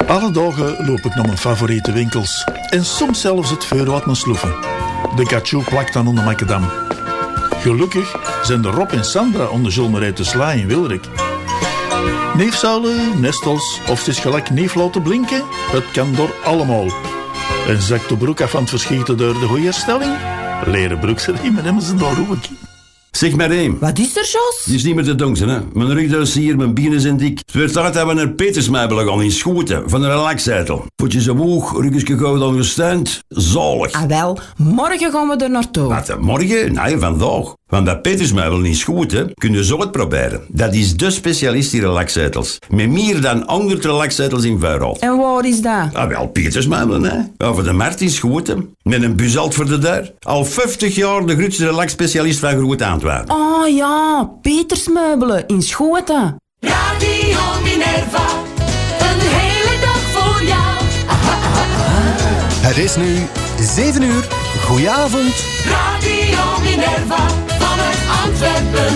Alle dagen loop ik naar mijn favoriete winkels. En soms zelfs het vuur wat me sloeven. De Cachou plakt dan onder Macadam. Gelukkig zijn de Rob en Sandra onder Zulmerij te Sla in Wilrik. Neefzuilen, nestels of het is gelijk neef laten blinken, het kan door allemaal. En zakt de broek af van het verschieten door de goede herstelling? Leren broeksriemen hebben ze daar ook. Zeg maar één. Wat is er, Jos? Die is niet meer te donken, hè. Mijn rugduis hier, mijn bienen zijn dik. Het werd tijd dat we naar Petersmeibelen gaan in Schoten, van de relaxzetel. Voetjes omhoog, ruggesje gauw dan gesteund. Zalig. Ah wel, morgen gaan we er naartoe. Wat, morgen? Nee, vandaag. Want bij Petersmeibelen in Schoten kun je zo het proberen. Dat is de specialist in relaxzetels. Met meer dan 100 relaxzetels in vuurhout. En waar is dat? Ah, wel, Petersmeibelen, hè. Ja, voor de markt in Schoten. Met een buzalt voor de deur. Al 50 jaar de grootste relaxspecialist van Groot Antwerpen. Oh ja, Petersmeubelen in Schoten. Radio Minerva, een hele dag voor jou. Het is nu 7 uur. Goedenavond. Radio Minerva, vanuit Antwerpen.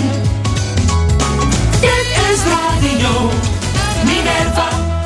Dit is Radio Minerva.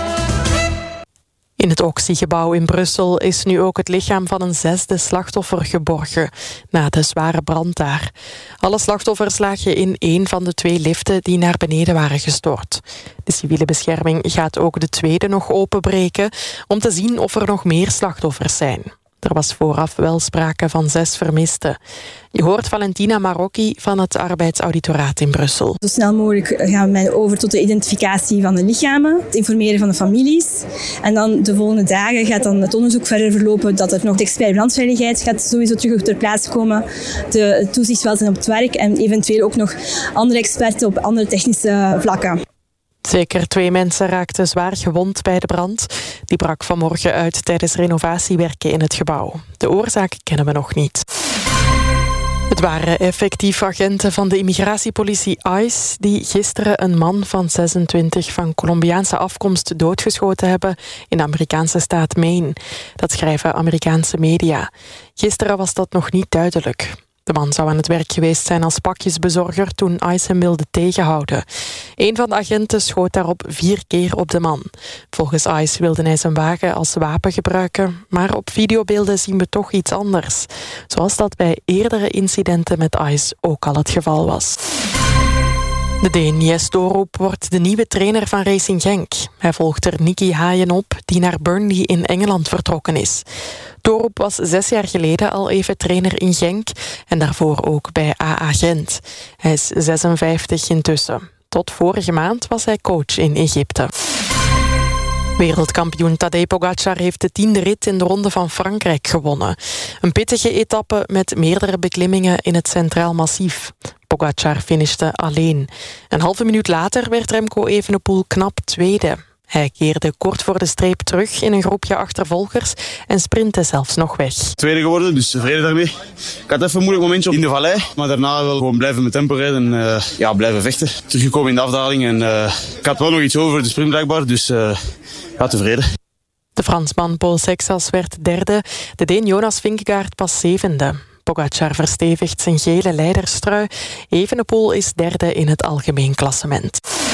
In het Oxy-gebouw in Brussel is nu ook het lichaam van een 6e slachtoffer geborgen, na de zware brand daar. Alle slachtoffers lagen in een van de 2 liften die naar beneden waren gestort. De civiele bescherming gaat ook de tweede nog openbreken om te zien of er nog meer slachtoffers zijn. Er was vooraf wel sprake van 6 vermisten. Je hoort Valentina Marocchi van het Arbeidsauditoraat in Brussel. Zo snel mogelijk gaan we over tot de identificatie van de lichamen, het informeren van de families. En dan de volgende dagen gaat dan het onderzoek verder verlopen dat er nog de expert brandveiligheid gaat sowieso terug ter plaatse komen. De toezichtswelzijn op het werk en eventueel ook nog andere experten op andere technische vlakken. Zeker 2 mensen raakten zwaar gewond bij de brand. Die brak vanmorgen uit tijdens renovatiewerken in het gebouw. De oorzaak kennen we nog niet. Het waren effectief agenten van de immigratiepolitie ICE die gisteren een man van 26 van Colombiaanse afkomst doodgeschoten hebben in de Amerikaanse staat Maine. Dat schrijven Amerikaanse media. Gisteren was dat nog niet duidelijk. De man zou aan het werk geweest zijn als pakjesbezorger toen ICE hem wilde tegenhouden. Een van de agenten schoot daarop 4 keer op de man. Volgens ICE wilde hij zijn wagen als wapen gebruiken, maar op videobeelden zien we toch iets anders. Zoals dat bij eerdere incidenten met ICE ook al het geval was. De Deen Jes Torup wordt de nieuwe trainer van Racing Genk. Hij volgt er Nicky Haaien op, die naar Burnley in Engeland vertrokken is. Torup was 6 jaar geleden al even trainer in Genk en daarvoor ook bij AA Gent. Hij is 56 intussen. Tot vorige maand was hij coach in Egypte. Wereldkampioen Tadej Pogačar heeft de 10e rit in de Ronde van Frankrijk gewonnen. Een pittige etappe met meerdere beklimmingen in het Centraal Massief. Pogačar finishte alleen. Een halve minuut later werd Remco Evenepoel knap tweede. Hij keerde kort voor de streep terug in een groepje achtervolgers en sprintte zelfs nog weg. Tweede geworden, dus tevreden daarmee. Ik had even een moeilijk momentje in de vallei, maar daarna wel gewoon blijven met tempo rijden en blijven vechten. Teruggekomen in de afdaling en ik had wel nog iets over de sprint blijkbaar, dus tevreden. De Fransman Paul Sexas werd derde, de Deen Jonas Vingegaard pas 7e. Pogačar verstevigt zijn gele leiderstrui. Evenepoel is derde in het algemeen klassement.